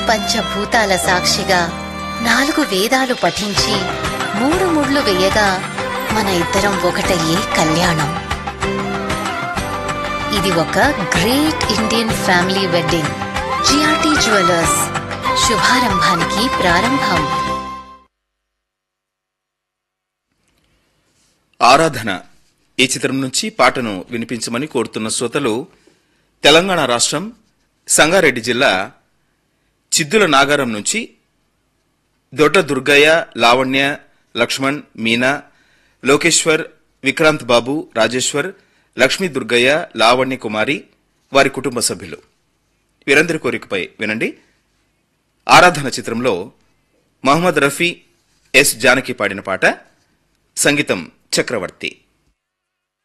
పంచభూతాల సాక్షిగా 4 వేదాలు పఠించి 3 ముళ్ళు వేయగా మన ఇద్దరం ఒకటయ్యే కళ్యాణం. ఇది ఒక great Indian family wedding. GRT jewellers, శుభారంభానికి ప్రారంభం. ఆరాధన ఈ చిత్రం నుంచి పాటను వినిపించమని కోరుతున్న శ్రోతలు తెలంగాణ రాష్ట్రం సంగారెడ్డి జిల్లా చిద్దుల నాగారం నుంచి దొడ్డ దుర్గయ్య, లావణ్య, లక్ష్మణ్, మీనా, లోకేశ్వర్, విక్రాంత్ బాబు, రాజేశ్వర్, లక్ష్మీ దుర్గయ్య, లావణ్య కుమారి, వారి కుటుంబ సభ్యులు. వీరందరి కోరికపై వినండి. ఆరాధన చిత్రంలో మహమ్మద్ రఫీ, ఎస్ జానకి పాడిన పాట. సంగీతం చక్రవర్తి.